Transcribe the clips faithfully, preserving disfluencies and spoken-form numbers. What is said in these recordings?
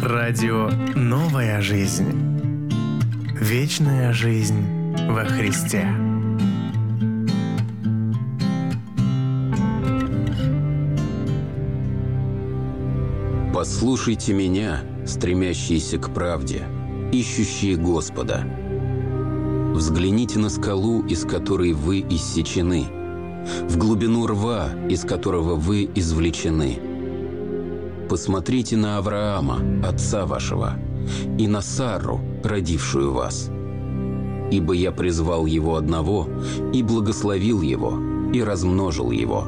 Радио «Новая жизнь». Вечная жизнь во Христе. Послушайте меня, стремящиеся к правде, ищущие Господа. Взгляните на скалу, из которой вы иссечены, в глубину рва, из которого вы извлечены. Посмотрите на Авраама, отца вашего, и на Сарру, родившую вас. Ибо я призвал его одного, и благословил его, и размножил его.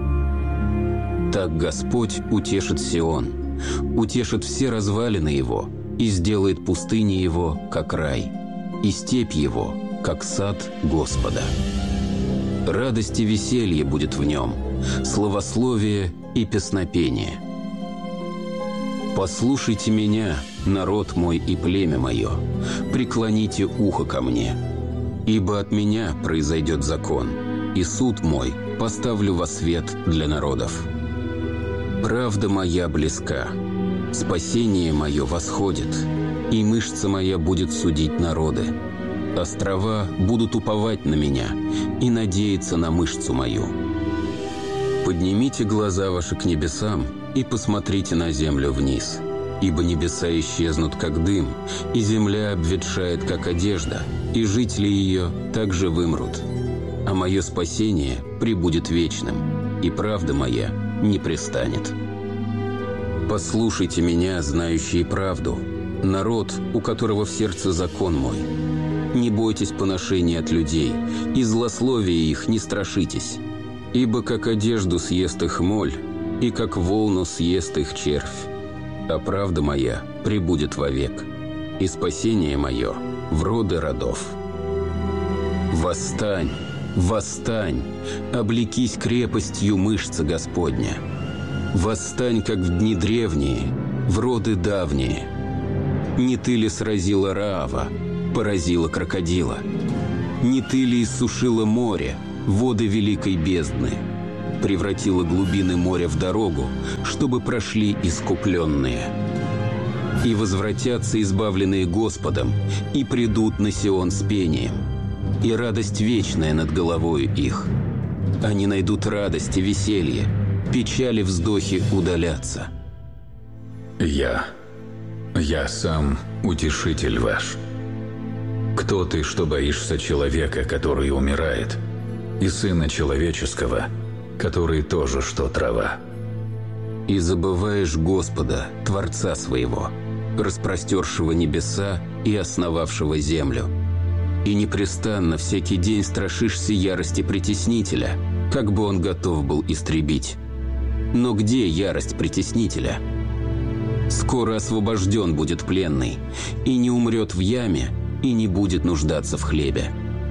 Так Господь утешит Сион, утешит все развалины его, и сделает пустыни его, как рай, и степь его, как сад Господа. Радость и веселье будет в нем, славословие и песнопение. Послушайте меня, народ мой и племя мое, преклоните ухо ко мне, ибо от меня произойдет закон, и суд мой поставлю во свет для народов. Правда моя близка, спасение мое восходит, и мышца моя будет судить народы. Острова будут уповать на меня и надеяться на мышцу мою. Поднимите глаза ваши к небесам и посмотрите на землю вниз, ибо небеса исчезнут, как дым, и земля обветшает, как одежда, и жители ее также вымрут. А мое спасение пребудет вечным, и правда моя не престанет. Послушайте меня, знающие правду, народ, у которого в сердце закон мой. Не бойтесь поношения от людей, и злословия их не страшитесь, ибо как одежду съест их моль, и как волну съест их червь. А правда моя пребудет вовек, и спасение мое в роды родов. Восстань, восстань, облекись крепостью мышцы Господня. Восстань, как в дни древние, в роды давние. Не ты ли сразила Раава, поразила крокодила? Не ты ли иссушила море, воды великой бездны? Превратила глубины моря в дорогу, чтобы прошли искупленные. И возвратятся избавленные Господом, и придут на Сион с пением, и радость вечная над головою их. Они найдут радость и веселье, печали вздохи удалятся. Я, я сам утешитель ваш. Кто ты, что боишься человека, который умирает, и сына человеческого, который тоже что трава? И забываешь Господа, Творца своего, распростершего небеса и основавшего землю. И непрестанно всякий день страшишься ярости притеснителя, как бы он готов был истребить. Но где ярость притеснителя? Скоро освобожден будет пленный, и не умрет в яме, и не будет нуждаться в хлебе.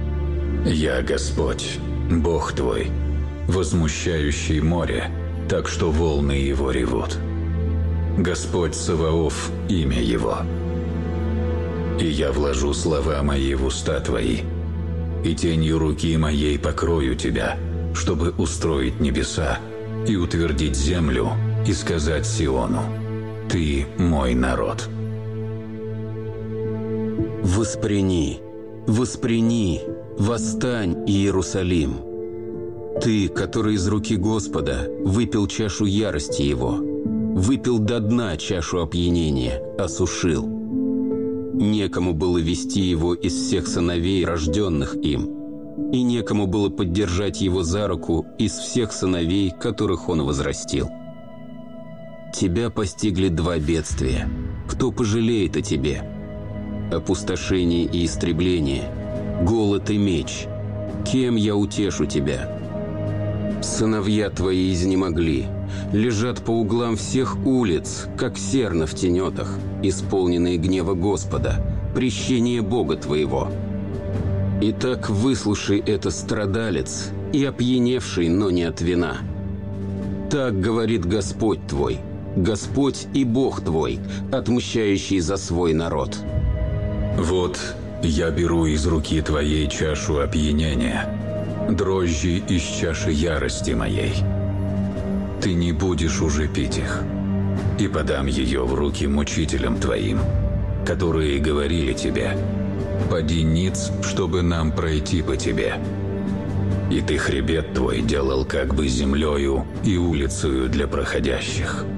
Я Господь, Бог твой, возмущающий море, так что волны его ревут. Господь Саваоф – имя его. И я вложу слова мои в уста твои, и тенью руки моей покрою тебя, чтобы устроить небеса и утвердить землю, и сказать Сиону: ты мой народ. Воспряни, воспряни, восстань, Иерусалим. Ты, который из руки Господа выпил чашу ярости его, выпил до дна чашу опьянения, осушил. Некому было вести его из всех сыновей, рожденных им, и некому было поддержать его за руку из всех сыновей, которых он возрастил. Тебя постигли два бедствия. Кто пожалеет о тебе? Опустошение и истребление, голод и меч. Кем я утешу тебя? Сыновья твои изнемогли, лежат по углам всех улиц, как серна в тенетах, исполненные гнева Господа, прещение Бога твоего. Итак, выслушай это, страдалец, и опьяневший, но не от вина. Так говорит Господь твой, Господь и Бог твой, отмщающий за свой народ. Вот я беру из руки твоей чашу опьянения, дрожжи из чаши ярости моей. Ты не будешь уже пить их. и подам ее в руки мучителям твоим, которые говорили тебе: поди ниц, чтобы нам пройти по тебе. И ты хребет твой делал как бы землею и улицею для проходящих.